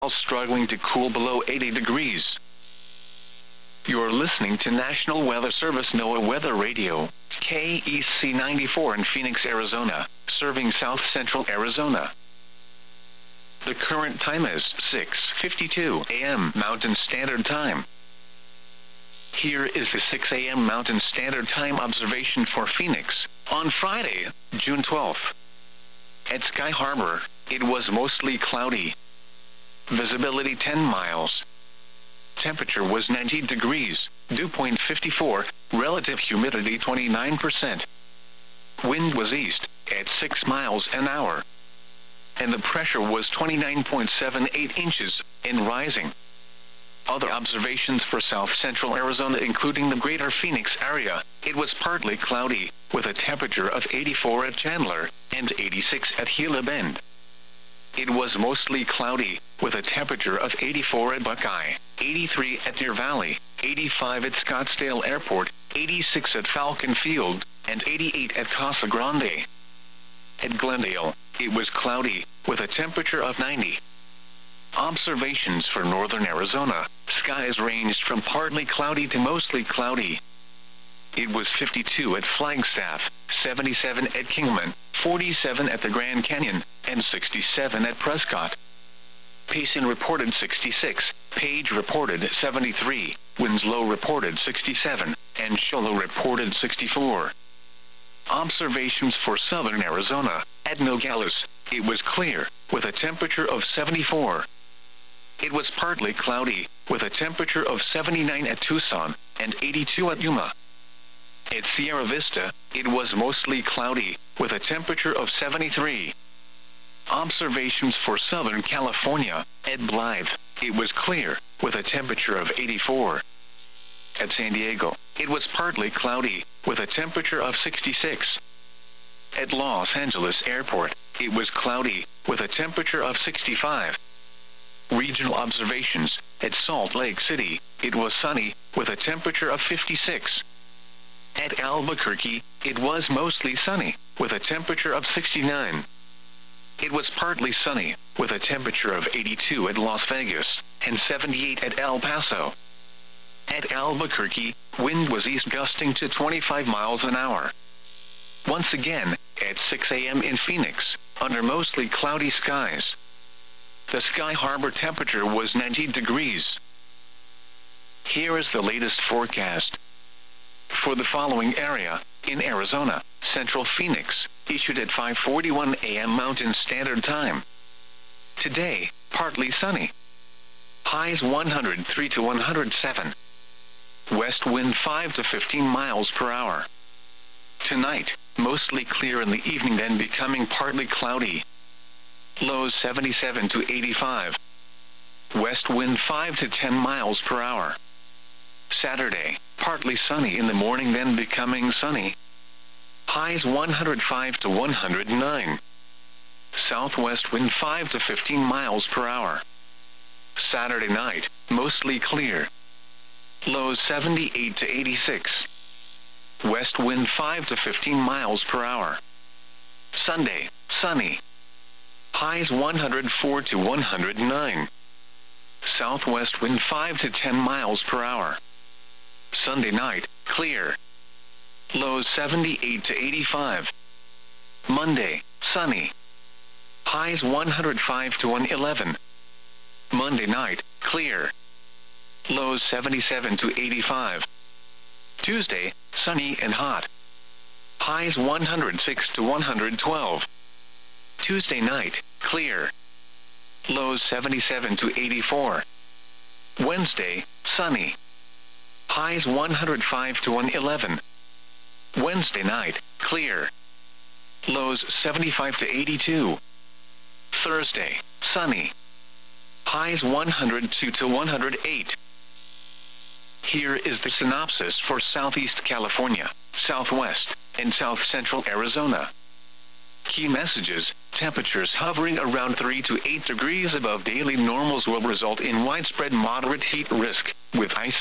struggling to cool below 80 degrees. You're listening to National Weather Service NOAA Weather Radio, KEC 94 in Phoenix, Arizona, serving south central Arizona. The current time is 6:52 a.m. Mountain Standard Time. Here is the 6 a.m. Mountain Standard Time observation for Phoenix, on Friday, June 12th. At Sky Harbor, it was mostly cloudy. Visibility 10 miles. Temperature was 90 degrees, dew point 54, relative humidity 29%. Wind was east, at 6 miles an hour. And the pressure was 29.78 inches, and rising. Other observations for south central Arizona including the greater Phoenix area, it was partly cloudy, with a temperature of 84 at Chandler, and 86 at Gila Bend. It was mostly cloudy, with a temperature of 84 at Buckeye, 83 at Deer Valley, 85 at Scottsdale Airport, 86 at Falcon Field, and 88 at Casa Grande. At Glendale, it was cloudy, with a temperature of 90. Observations for northern Arizona, skies ranged from partly cloudy to mostly cloudy. It was 52 at Flagstaff, 77 at Kingman, 47 at the Grand Canyon, and 67 at Prescott. Payson reported 66, Page reported 73, Winslow reported 67, and Shoalo reported 64. Observations for southern Arizona, at Nogales, it was clear, with a temperature of 74. It was partly cloudy, with a temperature of 79 at Tucson, and 82 at Yuma. At Sierra Vista, it was mostly cloudy, with a temperature of 73. Observations for Southern California, at Blythe, it was clear, with a temperature of 84. At San Diego, it was partly cloudy, with a temperature of 66. At Los Angeles Airport, it was cloudy, with a temperature of 65. Regional observations, at Salt Lake City, it was sunny, with a temperature of 56. At Albuquerque, it was mostly sunny, with a temperature of 69. It was partly sunny, with a temperature of 82 at Las Vegas, and 78 at El Paso. At Albuquerque, wind was east gusting to 25 miles an hour. Once again, at 6 a.m. in Phoenix, under mostly cloudy skies. The Sky Harbor temperature was 90 degrees. Here is the latest forecast. For the following area, in Arizona, Central Phoenix, issued at 5:41 a.m. Mountain Standard Time. Today, partly sunny. Highs 103 to 107. West wind 5 to 15 miles per hour. Tonight, mostly clear in the evening then becoming partly cloudy. Lows 77 to 85. West wind 5 to 10 miles per hour. Saturday, partly sunny in the morning then becoming sunny. Highs 105 to 109. Southwest wind 5 to 15 miles per hour. Saturday night, mostly clear. Lows 78 to 86. West wind 5 to 15 miles per hour. Sunday, sunny. Highs 104 to 109. Southwest wind 5 to 10 miles per hour. Sunday night, clear. Lows 78 to 85. Monday, sunny. Highs 105 to 111. Monday night, clear. Lows 77 to 85. Tuesday, sunny and hot. Highs 106 to 112. Tuesday night, clear. Lows 77 to 84. Wednesday, sunny. Highs 105 to 111. Wednesday night, clear. Lows 75 to 82. Thursday, sunny. Highs 102 to 108. Here is the synopsis for Southeast California, Southwest, and South Central Arizona. Key messages: temperatures hovering around 3 to 8 degrees above daily normals will result in widespread moderate heat risk, with isolated